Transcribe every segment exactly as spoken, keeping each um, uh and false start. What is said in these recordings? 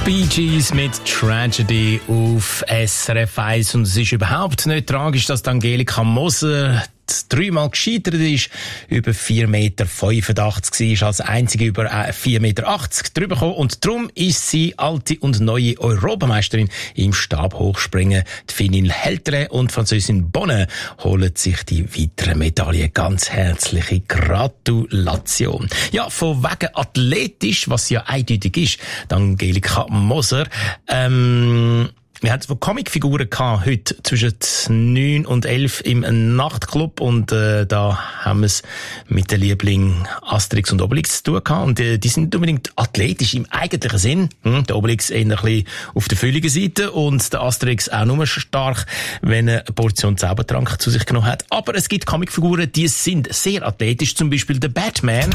Bee Gees mit Tragedy auf S R F eins. Und es ist überhaupt nicht tragisch, dass Angelika Moser dreimal gescheitert ist, über vier Meter fünfundachtzig war, ist als einzige über vier Meter achtzig drüber gekommen und darum ist sie alte und neue Europameisterin im Stabhochspringen. Die Finnin Heltere und Französin Bonne holen sich die weiteren Medaillen. Ganz herzliche Gratulation. Ja, von wegen athletisch, was ja eindeutig ist, die Angelika Moser, ähm, wir hatten so Comicfiguren gehabt, heute zwischen neun und elf im Nachtclub und äh, da haben wir es mit den Lieblingen Asterix und Obelix zu tun gehabt und äh, die sind nicht unbedingt athletisch im eigentlichen Sinn. Hm, der Obelix eher ein bisschen auf der fülligen Seite und der Asterix auch nur stark, wenn er eine Portion Zaubertrank zu sich genommen hat. Aber es gibt Comicfiguren, die sind sehr athletisch, zum Beispiel der Batman.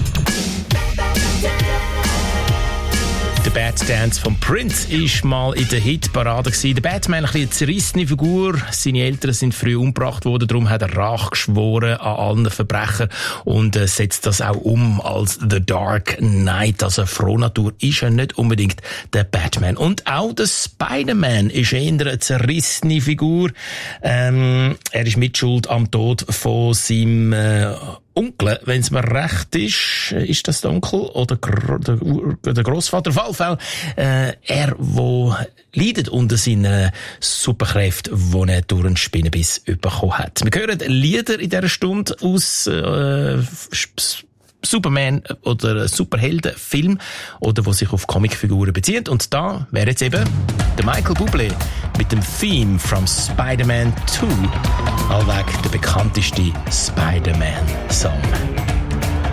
Der Bad Dance von Prince ist mal in der Hitparade gewesen. Der Batman, ein bisschen eine zerrissene Figur. Seine Eltern sind früh umgebracht worden, darum hat er Rache geschworen an allen Verbrechern und äh, setzt das auch um als The Dark Knight. Also Frohnatur ist er nicht unbedingt der Batman. Und auch der Spider-Man ist eher eine zerrissene Figur. Ähm, er ist mitschuld am Tod von seinem äh, Onkel, wenn es mir recht ist, ist das der Onkel oder gr- der, der Grossvater? Auf jeden Fall, äh, er, wo leidet unter seinen Superkräften, die er durch einen Spinnenbiss bekommen hat. Wir hören Lieder in dieser Stunde aus äh, Superman oder Superheldenfilm oder wo sich auf Comicfiguren bezieht. Und da wäre jetzt eben der Michael Bublé mit dem Theme from Spider-Man zwei, allweg der bekannteste Spider-Man-Song.